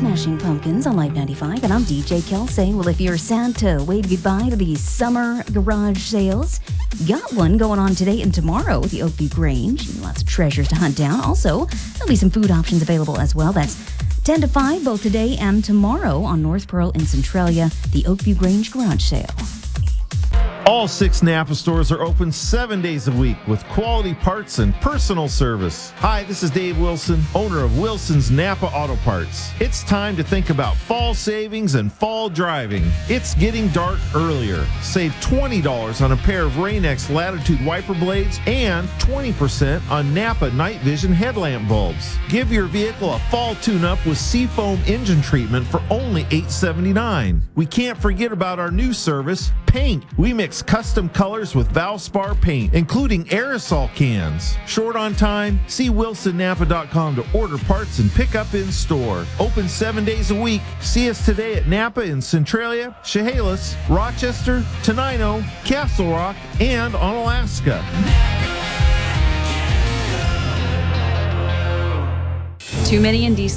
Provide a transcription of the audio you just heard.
Smashing Pumpkins on Light 95, and I'm DJ Kelsey. Well, if you're sad to wave goodbye to these summer garage sales, got one going on today and tomorrow at the Oakview Grange. Lots of treasures to hunt down. Also, there'll be some food options available as well. That's 10 to 5 both today and tomorrow on North Pearl in Centralia, the Oakview Grange garage sale. All 6 Napa stores are open 7 days a week with quality parts and personal service. Hi, this is Dave Wilson, owner of Wilson's Napa Auto Parts. It's time to think about fall savings and fall driving. It's getting dark earlier. Save $20 on a pair of Rain-X Latitude wiper blades and 20% on Napa night vision headlamp bulbs. Give your vehicle a fall tune-up with Seafoam engine treatment for only $8.79. We can't forget about our new service, paint. We mix custom colors with Valspar paint, including aerosol cans. Short on time? See WilsonNapa.com to order parts and pick up in store. Open 7 days a week. See us today at Napa in Centralia, Chehalis, Rochester, Tenino, Castle Rock, and on Alaska. Too many in DC.